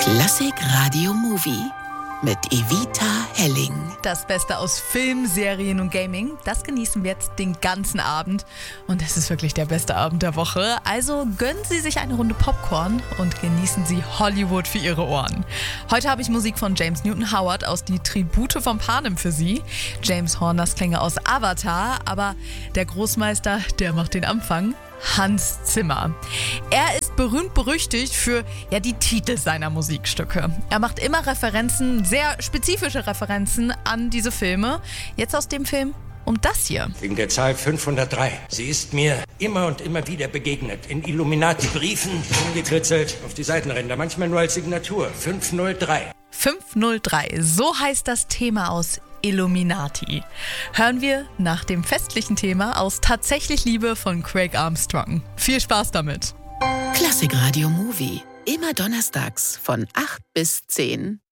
Klassik Radio Movie mit Evita Helling. Das Beste aus Film, Serien und Gaming, das genießen wir jetzt den ganzen Abend. Und es ist wirklich der beste Abend der Woche. Also gönnen Sie sich eine Runde Popcorn und genießen Sie Hollywood für Ihre Ohren. Heute habe ich Musik von James Newton Howard aus Die Tribute von Panem für Sie. James Horners Klänge aus Avatar, aber der Großmeister, der macht den Anfang. Hans Zimmer. Er ist berühmt-berüchtigt für die Titel seiner Musikstücke. Er macht immer Referenzen, sehr spezifische Referenzen an diese Filme. Jetzt aus dem Film und das hier. Wegen der Zahl 503. Sie ist mir immer und immer wieder begegnet. In Illuminati-Briefen, umgekritzelt, auf die Seitenränder, manchmal nur als Signatur. 503. 503, so heißt das Thema aus Illuminati. Hören wir nach dem festlichen Thema aus Tatsächlich Liebe von Craig Armstrong. Viel Spaß damit. Klassik Radio Movie. Immer donnerstags von 8 bis 10.